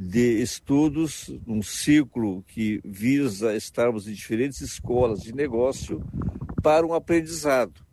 de estudos, um ciclo que visa estarmos em diferentes escolas de negócio para um aprendizado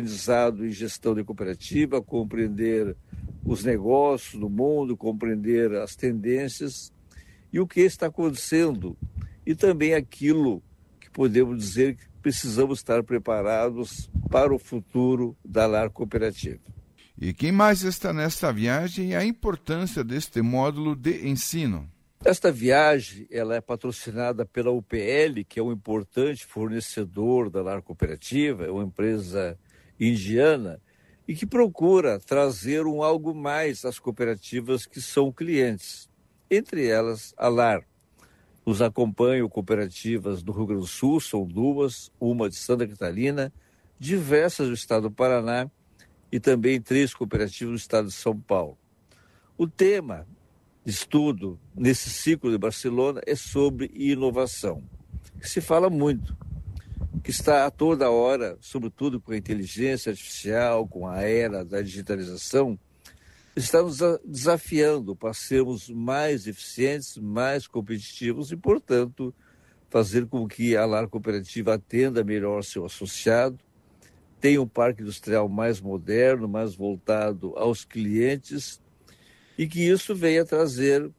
em gestão de cooperativa, compreender os negócios do mundo, compreender as tendências e o que está acontecendo e também aquilo que podemos dizer que precisamos estar preparados para o futuro da Lar Cooperativa. E quem mais está nesta viagem e a importância deste módulo de ensino? Esta viagem ela é patrocinada pela UPL, que é um importante fornecedor da Lar Cooperativa, é uma empresa indiana, e que procura trazer algo mais às cooperativas que são clientes. Entre elas, a Lar. Nos acompanham cooperativas do Rio Grande do Sul, são duas, uma de Santa Catarina, diversas do estado do Paraná e também 3 cooperativas do estado de São Paulo. O tema de estudo nesse ciclo de Barcelona é sobre inovação, que se fala muito, que está a toda hora, sobretudo com a inteligência artificial, com a era da digitalização, está nos desafiando para sermos mais eficientes, mais competitivos e, portanto, fazer com que a Lar Cooperativa atenda melhor seu associado, tenha um parque industrial mais moderno, mais voltado aos clientes e que isso venha trazer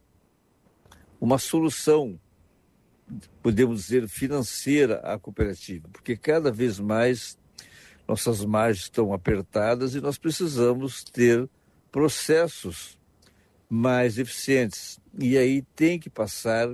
uma solução, podemos dizer, financeira à cooperativa, porque cada vez mais nossas margens estão apertadas e nós precisamos ter processos mais eficientes. E aí tem que passar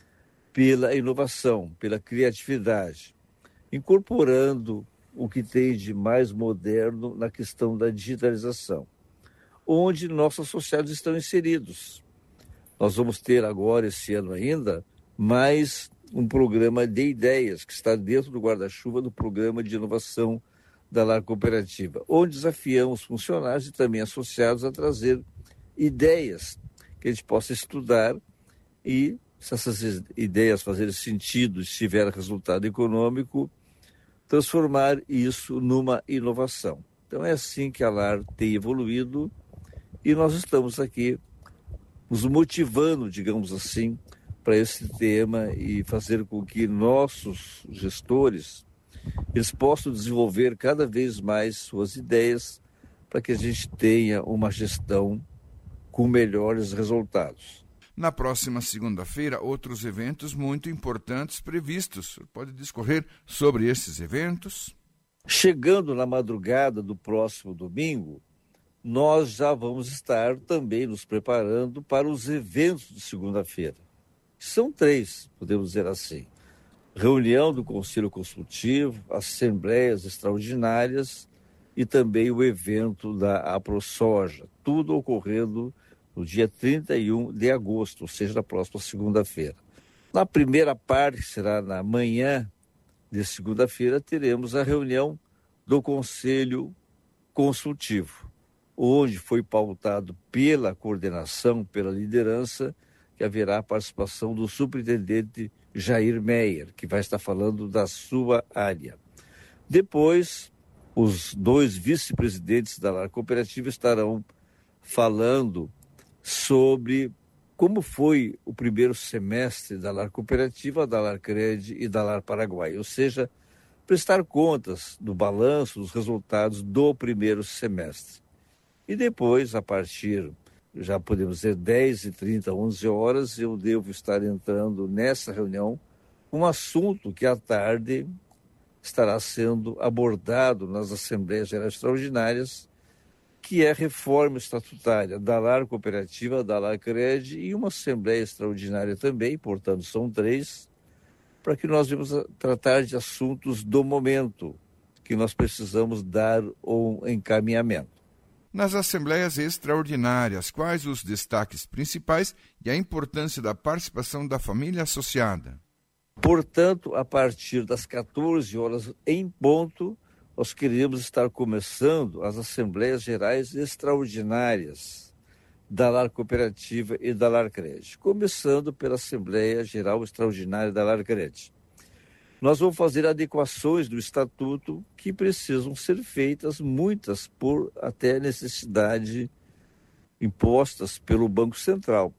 pela inovação, pela criatividade, incorporando o que tem de mais moderno na questão da digitalização, onde nossos associados estão inseridos. Nós vamos ter agora, esse ano ainda, mais um programa de ideias, que está dentro do guarda-chuva do programa de inovação da Lar Cooperativa, onde desafiamos funcionários e também associados a trazer ideias que a gente possa estudar e, se essas ideias fazerem sentido, se tiver resultado econômico, transformar isso numa inovação. Então é assim que a Lar tem evoluído e nós estamos aqui nos motivando, digamos assim, para esse tema e fazer com que nossos gestores eles possam desenvolver cada vez mais suas ideias para que a gente tenha uma gestão com melhores resultados. Na próxima segunda-feira, outros eventos muito importantes previstos. Pode discorrer sobre esses eventos? Chegando na madrugada do próximo domingo, nós já vamos estar também nos preparando para os eventos de segunda-feira. São 3, podemos dizer assim. Reunião do Conselho Consultivo, assembleias extraordinárias e também o evento da AproSoja. Tudo ocorrendo no dia 31 de agosto, ou seja, na próxima segunda-feira. Na primeira parte, que será na manhã de segunda-feira, teremos a reunião do Conselho Consultivo, onde foi pautado pela coordenação, pela liderança, que haverá a participação do superintendente Jair Meyer, que vai estar falando da sua área. Depois, os 2 vice-presidentes da Lar Cooperativa estarão falando sobre como foi o primeiro semestre da Lar Cooperativa, da Larcred e da Lar Paraguai, ou seja, prestar contas do balanço, dos resultados do primeiro semestre. E depois, a partir, já podemos dizer, 10h30, 11 horas, eu devo estar entrando nessa reunião, um assunto que à tarde estará sendo abordado nas Assembleias Gerais Extraordinárias, que é a reforma estatutária da Lar Cooperativa, da Larcred e uma Assembleia Extraordinária também, portanto são 3, para que nós vamos tratar de assuntos do momento, que nós precisamos dar um encaminhamento. Nas Assembleias Extraordinárias, quais os destaques principais e a importância da participação da família associada? Portanto, a partir das 14 horas em ponto, nós queremos estar começando as Assembleias Gerais Extraordinárias da Lar Cooperativa e da Larcred, começando pela Assembleia Geral Extraordinária da Larcred. Nós vamos fazer adequações do estatuto que precisam ser feitas, muitas por até necessidade impostas pelo Banco Central.